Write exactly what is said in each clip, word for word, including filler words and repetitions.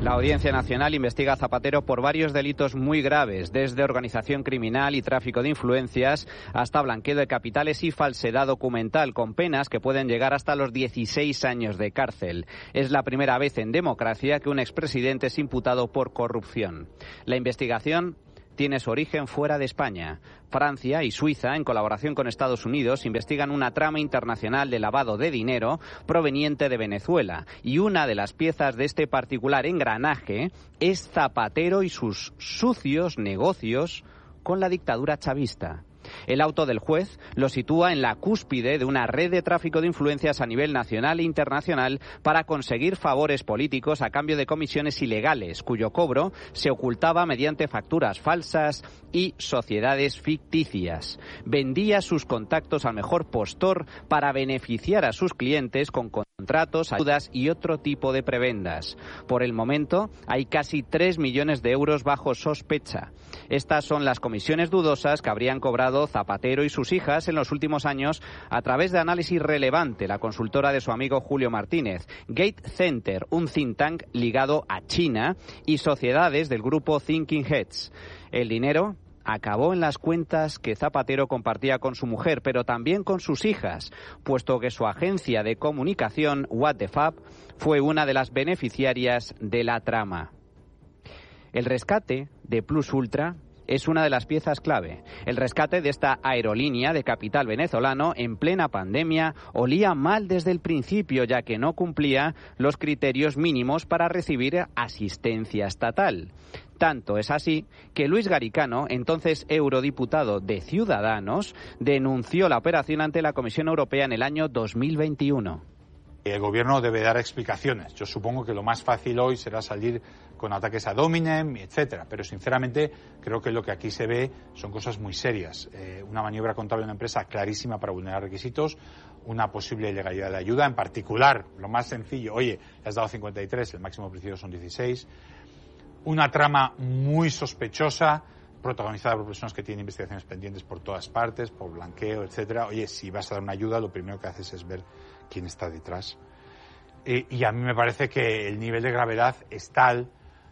La Audiencia Nacional investiga a Zapatero por varios delitos muy graves, desde organización criminal y tráfico de influencias hasta blanqueo de capitales y falsedad documental, con penas que pueden llegar hasta los dieciséis años de cárcel. Es la primera vez en democracia que un expresidente es imputado por corrupción. La investigación tiene su origen fuera de España. Francia y Suiza, en colaboración con Estados Unidos, investigan una trama internacional de lavado de dinero proveniente de Venezuela. Y una de las piezas de este particular engranaje es Zapatero y sus sucios negocios con la dictadura chavista. El auto del juez lo sitúa en la cúspide de una red de tráfico de influencias a nivel nacional e internacional para conseguir favores políticos a cambio de comisiones ilegales, cuyo cobro se ocultaba mediante facturas falsas y sociedades ficticias. Vendía sus contactos al mejor postor para beneficiar a sus clientes con contratos, ayudas y otro tipo de prebendas. Por el momento hay casi tres millones de euros bajo sospecha. Estas son las comisiones dudosas que habrían cobrado Zapatero y sus hijas en los últimos años a través de Análisis Relevante, la consultora de su amigo Julio Martínez, Gate Center, un think tank ligado a China, y sociedades del grupo Thinking Heads. El dinero acabó en las cuentas que Zapatero compartía con su mujer, pero también con sus hijas, puesto que su agencia de comunicación, What the Fab, fue una de las beneficiarias de la trama. El rescate de Plus Ultra es una de las piezas clave. El rescate de esta aerolínea de capital venezolano en plena pandemia olía mal desde el principio, ya que no cumplía los criterios mínimos para recibir asistencia estatal. Tanto es así que Luis Garicano, entonces eurodiputado de Ciudadanos, denunció la operación ante la Comisión Europea en el año dos mil veintiuno. El gobierno debe dar explicaciones. Yo supongo que lo más fácil hoy será salir con ataques a Dominem, etcétera. Pero sinceramente creo que lo que aquí se ve son cosas muy serias. Eh, una maniobra contable de una empresa clarísima para vulnerar requisitos, una posible ilegalidad de ayuda, en particular, lo más sencillo, oye, le has dado cincuenta y tres, el máximo principio son dieciséis. Una trama muy sospechosa, protagonizada por personas que tienen investigaciones pendientes por todas partes, por blanqueo, etcétera. Oye, si vas a dar una ayuda, lo primero que haces es ver quién está detrás. Eh, y a mí me parece que el nivel de gravedad es tal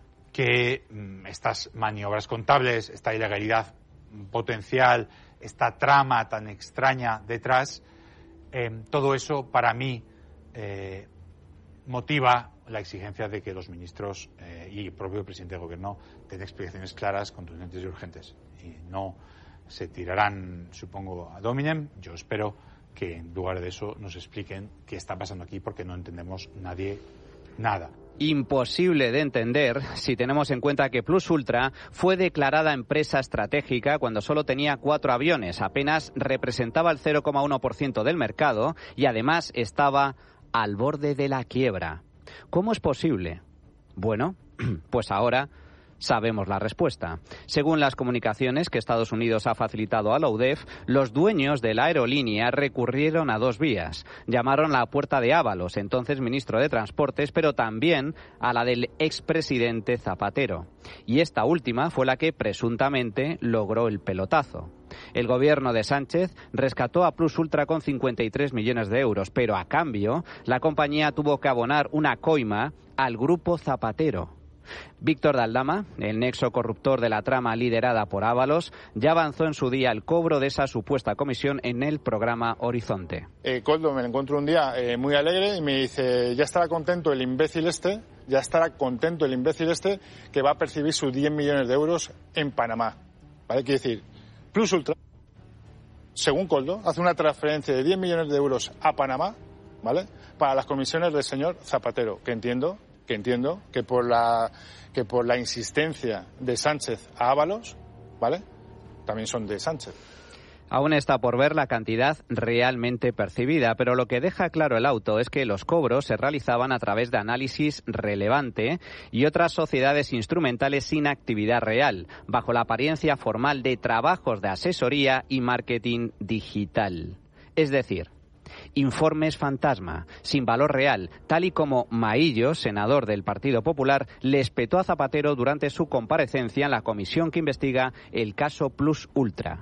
que mmm, estas maniobras contables, esta ilegalidad potencial, esta trama tan extraña detrás, eh, todo eso para mí eh, motiva la exigencia de que los ministros eh, y el propio presidente del gobierno den explicaciones claras, contundentes y urgentes. Y no se tirarán, supongo, a Dominem. Yo espero que en lugar de eso nos expliquen qué está pasando aquí, porque no entendemos nadie nada. Imposible de entender si tenemos en cuenta que Plus Ultra fue declarada empresa estratégica cuando solo tenía cuatro aviones, apenas representaba el cero coma uno por ciento del mercado y además estaba al borde de la quiebra. ¿Cómo es posible? Bueno, pues ahora sabemos la respuesta. Según las comunicaciones que Estados Unidos ha facilitado a la U D E F, los dueños de la aerolínea recurrieron a dos vías. Llamaron a la puerta de Ábalos, entonces ministro de Transportes, pero también a la del expresidente Zapatero. Y esta última fue la que presuntamente logró el pelotazo. El gobierno de Sánchez rescató a Plus Ultra con cincuenta y tres millones de euros, pero a cambio la compañía tuvo que abonar una coima al grupo Zapatero. Víctor de Aldama, el nexo corruptor de la trama liderada por Ábalos, ya avanzó en su día el cobro de esa supuesta comisión en el programa Horizonte. Eh, Coldo, me lo encuentro un día eh, muy alegre y me dice, ya estará contento el imbécil este, ya estará contento el imbécil este que va a percibir sus diez millones de euros en Panamá. ¿Vale? Quiere decir, Plus Ultra, según Coldo, hace una transferencia de diez millones de euros a Panamá, ¿vale? Para las comisiones del señor Zapatero, que entiendo que entiendo que por la que por la insistencia de Sánchez a Ábalos, ¿vale? También son de Sánchez. Aún está por ver la cantidad realmente percibida, pero lo que deja claro el auto es que los cobros se realizaban a través de Análisis Relevante y otras sociedades instrumentales sin actividad real, bajo la apariencia formal de trabajos de asesoría y marketing digital. Es decir, informes fantasma, sin valor real, tal y como Maillo, senador del Partido Popular, le espetó a Zapatero durante su comparecencia en la comisión que investiga el caso Plus Ultra.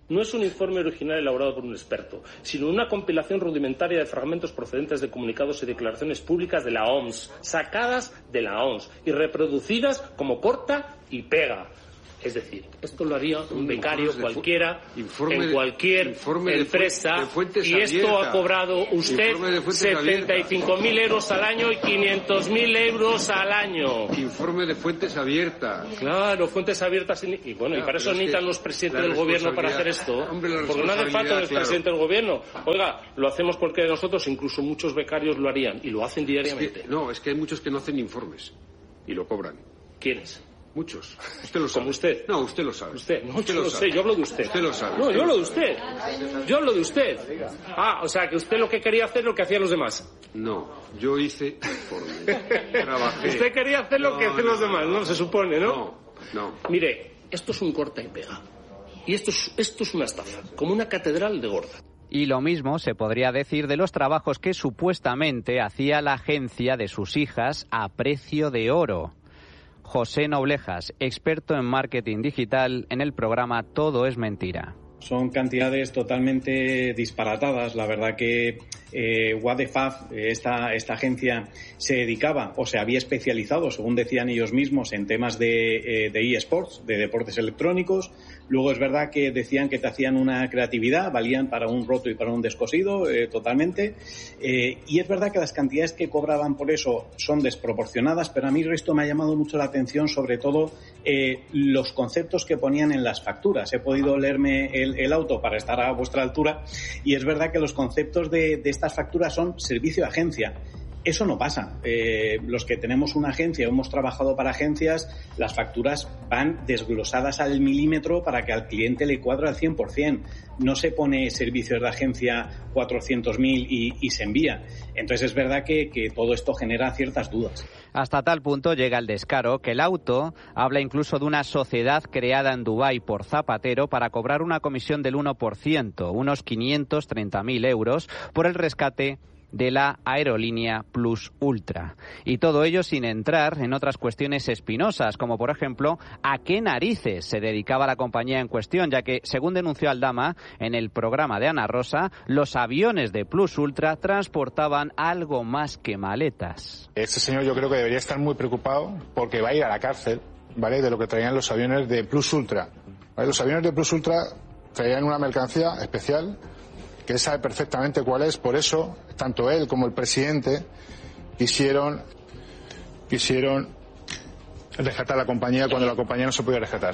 No es un informe original elaborado por un experto, sino una compilación rudimentaria de fragmentos procedentes de comunicados y declaraciones públicas de la O M S, sacadas de la O M S y reproducidas como corta y pega. Es decir, esto lo haría un becario cualquiera en cualquier empresa y esto ha cobrado usted setenta y cinco mil euros al año y quinientos mil euros al año. Informe de fuentes abiertas. Claro, fuentes abiertas. Y bueno, y para eso necesitan los presidentes del gobierno para hacer esto. Porque no hace falta el presidente del gobierno. Oiga, lo hacemos porque nosotros, incluso muchos becarios lo harían y lo hacen diariamente. Es que, no, es que hay muchos que no hacen informes y lo cobran. ¿Quiénes? Muchos. Usted lo sabe. ¿Como usted? No, usted lo sabe. Usted. No, usted yo lo, lo sabe. sé, yo hablo de usted. Usted lo sabe. No, usted yo hablo de lo usted. Yo hablo de usted. Ah, o sea, que usted lo que quería hacer es lo que hacían los demás. No, yo hice informe. Trabajé. Usted quería hacer lo no, que hacen no, los demás, ¿no? Se supone, ¿no? No, no. Mire, esto es un corta y pega. Y esto es, esto es una estafa, como una catedral de gorda. Y lo mismo se podría decir de los trabajos que supuestamente hacía la agencia de sus hijas a precio de oro. José Noblejas, experto en marketing digital, en el programa Todo es Mentira. Son cantidades totalmente disparatadas. La verdad que eh, What the Fuck, esta, esta agencia se dedicaba o se había especializado, según decían ellos mismos, en temas de, eh, de eSports, de deportes electrónicos. Luego es verdad que decían que te hacían una creatividad, valían para un roto y para un descosido, eh, totalmente. Eh, y es verdad que las cantidades que cobraban por eso son desproporcionadas, pero a mí esto me ha llamado mucho la atención, sobre todo eh, los conceptos que ponían en las facturas. He podido leerme el, el auto para estar a vuestra altura y es verdad que los conceptos de, de estas facturas son servicio de agencia. Eso no pasa. Eh, los que tenemos una agencia, hemos trabajado para agencias, las facturas van desglosadas al milímetro para que al cliente le cuadre al cien por ciento. No se pone servicios de agencia cuatrocientos mil y, y se envía. Entonces es verdad que, que todo esto genera ciertas dudas. Hasta tal punto llega el descaro que el auto habla incluso de una sociedad creada en Dubái por Zapatero para cobrar una comisión del uno por ciento, unos quinientos treinta mil euros, por el rescate de la aerolínea Plus Ultra. Y todo ello sin entrar en otras cuestiones espinosas, como por ejemplo, a qué narices se dedicaba la compañía en cuestión, ya que, según denunció Aldama en el programa de Ana Rosa, los aviones de Plus Ultra transportaban algo más que maletas. Este señor yo creo que debería estar muy preocupado porque va a ir a la cárcel, ¿vale?, de lo que traían los aviones de Plus Ultra. ¿Vale? Los aviones de Plus Ultra traían una mercancía especial que él sabe perfectamente cuál es. Por eso tanto él como el presidente quisieron quisieron rescatar la compañía cuando la compañía no se podía rescatar.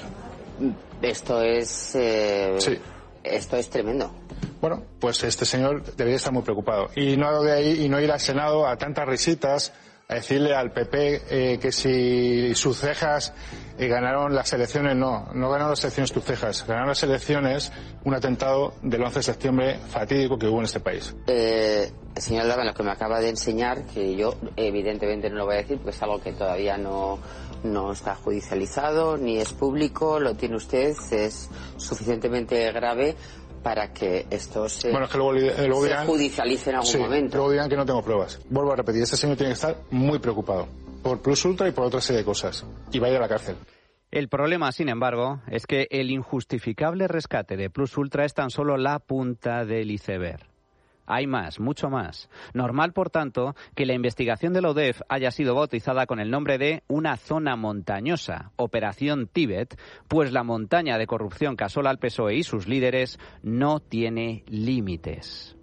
Esto es eh, sí. Esto es tremendo. Bueno, pues este señor debería estar muy preocupado y no de ahí y no ir al Senado a tantas risitas a decirle al P P eh, que si sus cejas eh, ganaron las elecciones. No, no ganaron las elecciones tus cejas, ganaron las elecciones un atentado del once de septiembre fatídico que hubo en este país. Eh, señor Aldama, lo que me acaba de enseñar, que yo evidentemente no lo voy a decir porque es algo que todavía no, no está judicializado ni es público, lo tiene usted, es suficientemente grave para que esto se, bueno, es que luego, luego se dirán, judicialice en algún sí, momento. Luego dirán que no tengo pruebas. Vuelvo a repetir, este señor tiene que estar muy preocupado por Plus Ultra y por otra serie de cosas. Y va a ir a la cárcel. El problema, sin embargo, es que el injustificable rescate de Plus Ultra es tan solo la punta del iceberg. Hay más, mucho más. Normal, por tanto, que la investigación de la U D E F haya sido bautizada con el nombre de una zona montañosa, Operación Tíbet, pues la montaña de corrupción que asola al P S O E y sus líderes no tiene límites.